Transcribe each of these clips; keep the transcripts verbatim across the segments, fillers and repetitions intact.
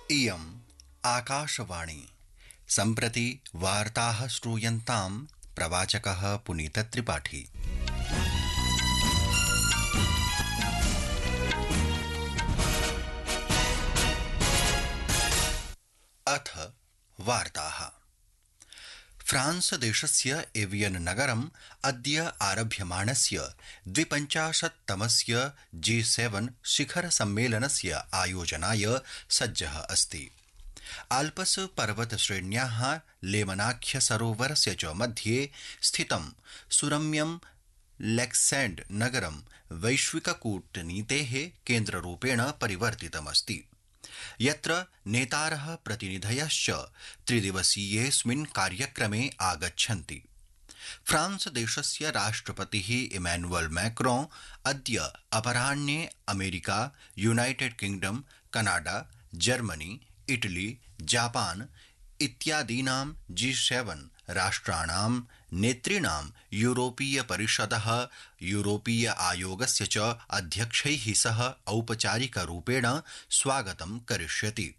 इयम् आकाशवाणी सम्प्रति वार्ताः श्रूयन्तां प्रवाचकः पुनीतत्रिपाठी। अथ वार्ताः। फ्रांस देशस्य एवियन नगरम् अद्य आरभ्यमाणस्य द्विपञ्चाशत्तमस्य जी सेवन शिखर सम्मेलनस्य आयोजनाय सज्जः अस्ति। आल्पस पर्वत श्रेण्याः लेमनाख्य सरोवरस्य च मध्ये स्थितं सुरम्यं लेक्सेण्ड नगरं वैश्विककूटनीतेः केन्द्ररूपेण परिवर्तितमस्ति, यत्र नेतारः प्रतिनिधयश्च त्रिदिवसीयेऽस्मिन् कार्यक्रमे आगच्छन्ति। फ्रांस देशस्य राष्ट्रपतिः इमैनुअल मैक्रों अद्य अपराह्ने America, United kingdom, Canada, Germany, Italy, Japan इत्यादीनां जी सेवन राष्ट्राणां नेतृणां यूरोपीय परिषदः, यूरोपीय आयोगस्य च अध्यक्षैः सह औपचारिकरूपेण स्वागतं करिष्यति।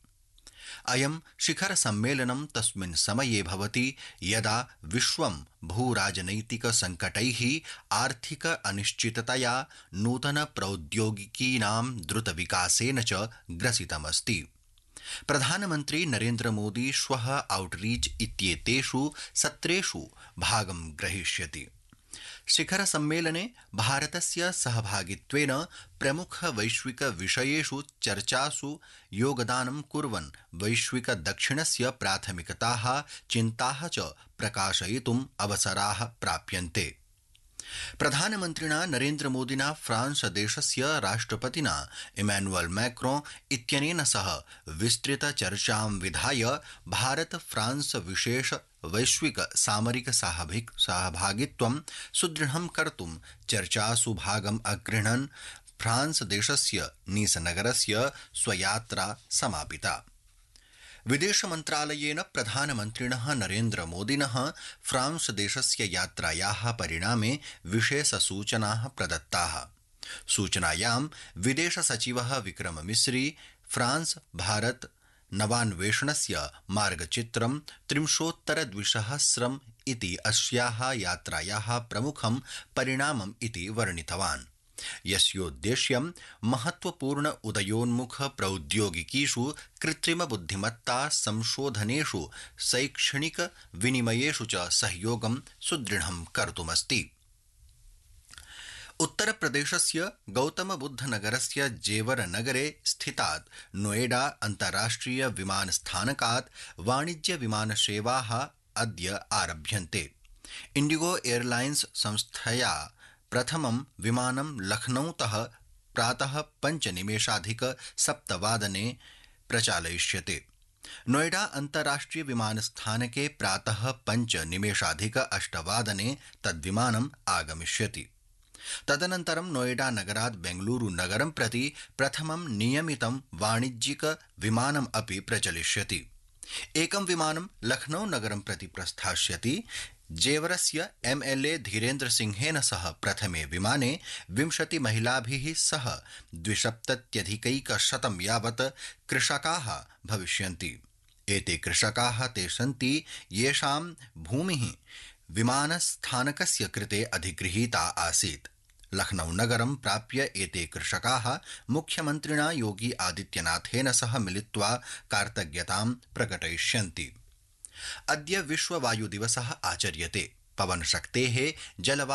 अयं शिखर सम्मेलनं तस्मिन् समये भवति यदा विश्वं भूराजनैतिक संकटैः, आर्थिक अनिश्चिततया, नूतन प्रौद्योगिकीनां द्रुतविकासेन च ग्रसितमस्ति। प्रधानमन्त्री नरेन्द्र मोदी श्वः आउटरीच इत्येतेषु सत्रेषु भागं ग्रहीष्यति। शिखर सम्मेलने भारतस्य सहभागित्वेन प्रमुख वैश्विक विषयेषु चर्चासु योगदानं कुर्वन् वैश्विक दक्षिणस्य प्राथमिकताः, चिन्ताः च प्रकाशयितुम् अवसराः प्राप्यन्ते। प्रधानमन्त्रिणा नरेन्द्र मोदिना फ्रांस देशस्य राष्ट्रपतिना इमैनुअल मैक्रों इत्यनेन सह विस्तृत चर्चां विधाय भारत फ्रांस विशेष वैश्विक सामरिक सहभागित्वं सुदृढं कर्तुं चर्चासु भागम् अगृह्णन् फ्रांस देशस्य नीस नगरस्य स्वयात्रा समापिता। विदेश मन्त्रालयेन प्रधानमन्त्रिणः नरेन्द्र मोदिनः फ्रांस देशस्य यात्रायाः परिणामे विशेषसूचनाः प्रदत्ताः। सूचनायां विदेश सचिवः विक्रम मिस्री फ्रांस भारत नवान्वेषणस्य मार्गचित्रं त्रिंशोत्तर द्विसहस्रम् इति अस्याः यात्रायाः प्रमुखं परिणामम् इति वर्णितवान्, यस्योद्देश्यं महत्वपूर्ण उदयोन्मुख प्रौद्योगिकीषु, कृत्रिम बुद्धिमत्ता संशोधनेषु, शैक्षणिक विनिमयेषु च सहयोगं सुदृढं कर्तुमस्ति। उत्तर प्रदेशस्य गौतम बुद्ध नगरस्य जेवर नगरे स्थितात् नोएडा अन्ताराष्ट्रिय विमानस्थानकात् वाणिज्य विमानसेवाः अद्य आरभ्यन्ते। इंडिगो एयरलाइन्स संस्थया प्रथमं विमानं लखनऊतः प्रातः पञ्चनिमेषाधिक सप्तवादने प्रचालयिष्यते। नोएडा अन्ताराष्ट्रिय विमानस्थानके प्रातः पञ्चनिमेषाधिक अष्टवादने तद्विमानम् आगमिष्यति। तदनन्तरं नोएडा नगरात् बेंगलुरु नगरं प्रति प्रथमं नियमितं वाणिज्यिक विमानम् अपि प्रचलिष्यति। एकं विमानं लखनऊ नगरं प्रति प्रस्थास्यति। जेवरस्य एमएलए धीरेन्द्र सिंहेन सह प्रथमे विमाने विंशति महिलाभिः सह द्विसप्तत्यधिकैकशतं यावत् कृषकाः भविष्यन्ति। एते कृषकाः ते सन्ति येषां भूमिः विमानस्थानकस्य कृते अधिगृहीता आसीत्। लखनऊ नगरं प्राप्य एते कृषकाः मुख्यमन्त्रिणा योगी आदित्यनाथेन सह मिलित्वा कार्तज्ञतां प्रकटयिष्यन्ति। अद्य विश्व वायु दिवसः आचर्यते। पवन शक्तेः, जलवायु